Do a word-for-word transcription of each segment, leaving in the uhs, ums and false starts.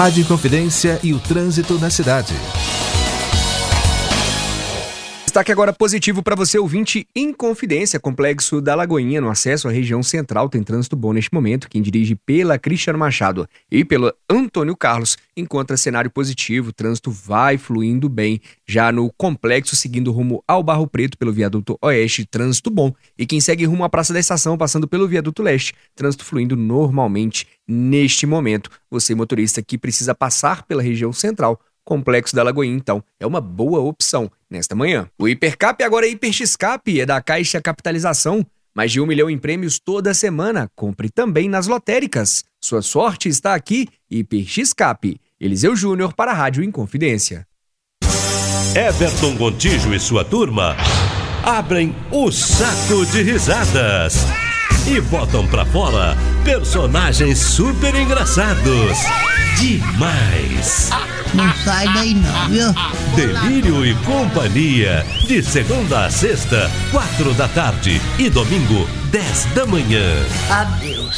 Rádio Inconfidência e o trânsito na cidade. Destaque agora positivo para você, ouvinte Inconfidência. Complexo da Lagoinha, no acesso à região central, tem trânsito bom neste momento. Quem dirige pela Cristiano Machado e pela Antônio Carlos encontra cenário positivo, trânsito vai fluindo bem. Já no complexo, seguindo rumo ao Barro Preto pelo viaduto Oeste, trânsito bom. E quem segue rumo à Praça da Estação, passando pelo viaduto Leste, trânsito fluindo normalmente neste momento. Você, motorista que precisa passar pela região central, Complexo da Lagoinha, então, é uma boa opção nesta manhã. O Hipercap agora é Hiper X-Cap, é da Caixa Capitalização. Mais de um milhão em prêmios toda semana. Compre também nas lotéricas. Sua sorte está aqui, Hiper X-Cap. Eliseu Júnior para a Rádio Inconfidência. Everton Gontijo e sua turma abrem o saco de risadas e botam pra fora personagens super engraçados. Demais! Não sai daí não, viu? Delírio e Companhia, de segunda a sexta, quatro da tarde e domingo, dez da manhã. Adeus.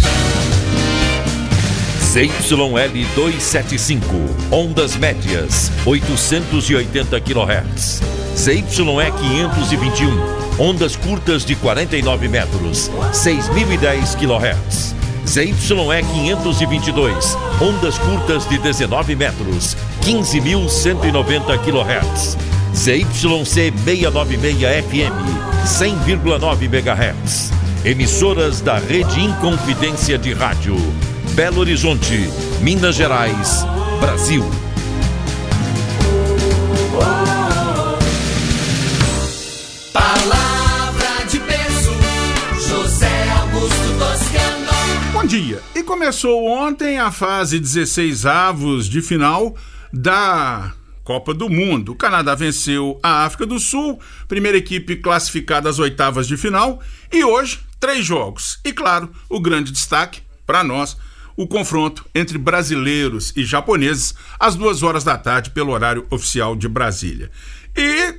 Z Y L duzentos e setenta e cinco, ondas médias, oitocentos e oitenta quilohertz. Z Y E quinhentos e vinte e um, ondas curtas de quarenta e nove metros, seis mil e dez quilohertz. Z Y E quinhentos e vinte e dois, ondas curtas de dezenove metros, quinze mil cento e noventa quilohertz. Z Y C seiscentos e noventa e seis F M, cem vírgula nove megahertz. Emissoras da Rede Inconfidência de Rádio. Belo Horizonte, Minas Gerais, Brasil. Palavra de peso, José Augusto Toscano. Bom dia. E começou ontem a fase dezesseis avos de final da Copa do Mundo. O Canadá venceu a África do Sul, primeira equipe classificada às oitavas de final. E hoje, três jogos. E claro, o grande destaque para nós, o confronto entre brasileiros e japoneses às duas horas da tarde pelo horário oficial de Brasília. E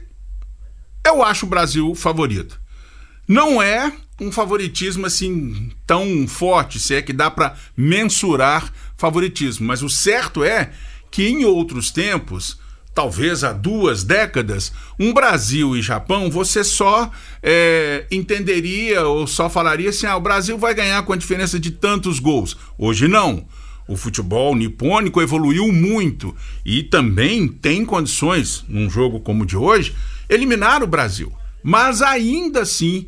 eu acho o Brasil favorito. Não é um favoritismo assim tão forte, se é que dá para mensurar favoritismo, mas o certo é que em outros tempos, talvez há duas décadas, um Brasil e Japão, você só é, entenderia ou só falaria assim, ah, o Brasil vai ganhar com a diferença de tantos gols. Hoje não. O futebol nipônico evoluiu muito e também tem condições, num jogo como o de hoje, eliminar o Brasil. Mas ainda assim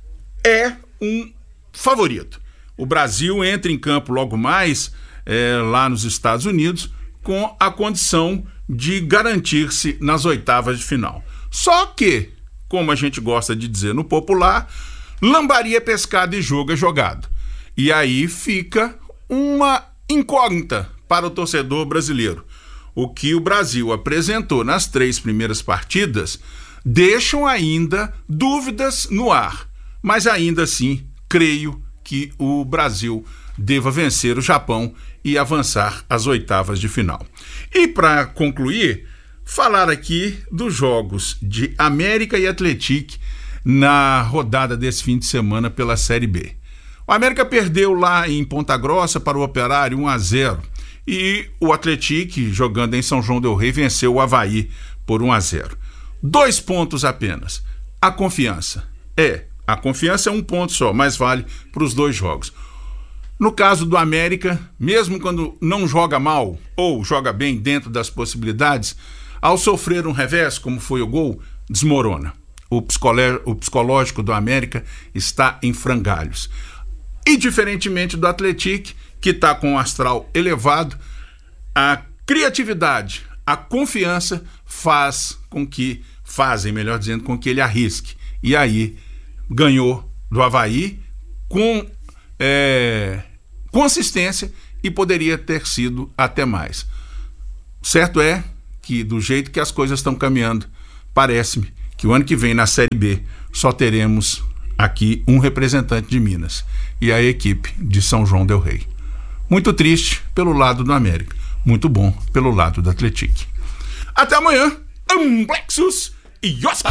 é um favorito. O Brasil entra em campo logo mais é, lá nos Estados Unidos com a condição de garantir-se nas oitavas de final. Só que, como a gente gosta de dizer no popular, lambaria é pescado e jogo é jogado. E aí fica uma incógnita para o torcedor brasileiro. O que o Brasil apresentou nas três primeiras partidas deixam ainda dúvidas no ar. Mas ainda assim, creio que o Brasil deva vencer o Japão e avançar às oitavas de final. E para concluir, falar aqui dos jogos de América e Atlético na rodada desse fim de semana pela Série B. O América perdeu lá em Ponta Grossa para o Operário um a zero e o Atlético, jogando em São João del Rei, venceu o Avaí por um a zero. Dois pontos apenas. A confiança é, a confiança é um ponto só, mas vale para os dois jogos. No caso do América, mesmo quando não joga mal ou joga bem dentro das possibilidades, ao sofrer um revés, como foi o gol, desmorona. O, psicolé- o psicológico do América está em frangalhos. E diferentemente do Atlético, que está com o astral elevado, a criatividade, a confiança faz com que, fazem, melhor dizendo, com que ele arrisque. E aí ganhou do Avaí com é, consistência e poderia ter sido até mais. Certo é que, do jeito que as coisas estão caminhando, parece-me que o ano que vem na Série B só teremos aqui um representante de Minas e a equipe de São João del Rei. Muito triste pelo lado do América, muito bom pelo lado do Atlético. Até amanhã, Amplexus e Oscar!